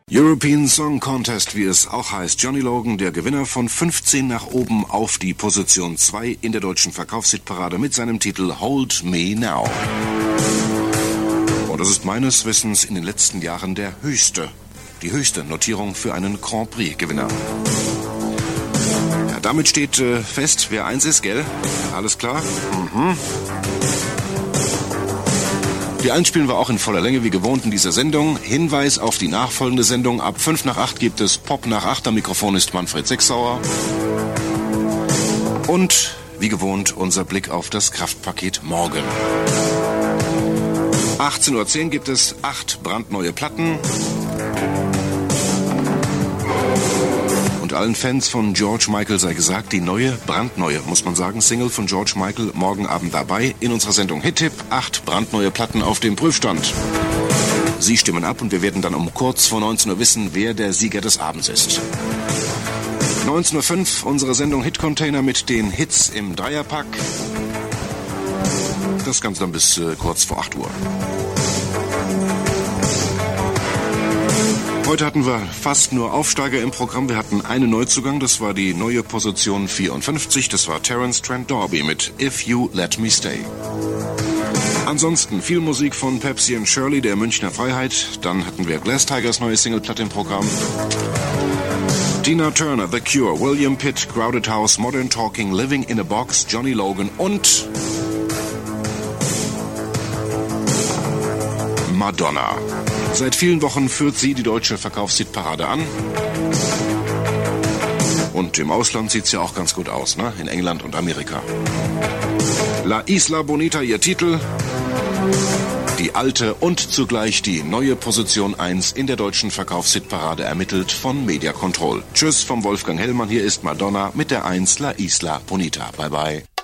European Song Contest, wie es auch heißt. Johnny Logan, der Gewinner, von 15 nach oben auf die Position 2 in der deutschen Verkaufshitparade mit seinem Titel Hold Me Now. Und das ist meines Wissens in den letzten Jahren die höchste Notierung für einen Grand Prix-Gewinner. Ja, damit steht fest, wer eins ist, gell? Alles klar? Die Eins spielen wir auch in voller Länge wie gewohnt in dieser Sendung. Hinweis auf die nachfolgende Sendung. Ab 5 nach 8 gibt es Pop nach 8. Am Mikrofon ist Manfred Sechsauer. Und wie gewohnt unser Blick auf das Kraftpaket morgen. 18:10 Uhr gibt es 8 brandneue Platten. Und allen Fans von George Michael sei gesagt, die brandneue, muss man sagen, Single von George Michael morgen Abend dabei in unserer Sendung Hit-Tipp. 8 brandneue Platten auf dem Prüfstand. Sie stimmen ab und wir werden dann um kurz vor 19 Uhr wissen, wer der Sieger des Abends ist. 19:05 Uhr unsere Sendung Hit-Container mit den Hits im Dreierpack. Das Ganze dann bis kurz vor 8 Uhr. Heute hatten wir fast nur Aufsteiger im Programm. Wir hatten einen Neuzugang, das war die neue Position 54. Das war Terence Trent D'Arby mit If You Let Me Stay. Ansonsten viel Musik von Pepsi & Shirley, der Münchner Freiheit. Dann hatten wir Glass Tigers neue Singleplatte im Programm. Tina Turner, The Cure, William Pitt, Crowded House, Modern Talking, Living in a Box, Johnny Logan und Madonna. Seit vielen Wochen führt sie die deutsche Verkaufshitparade an. Und im Ausland sieht's ja auch ganz gut aus, ne? In England und Amerika. La Isla Bonita, ihr Titel. Die alte und zugleich die neue Position 1 in der deutschen Verkaufshitparade ermittelt von Media Control. Tschüss vom Wolfgang Hellmann, hier ist Madonna mit der 1 La Isla Bonita. Bye bye.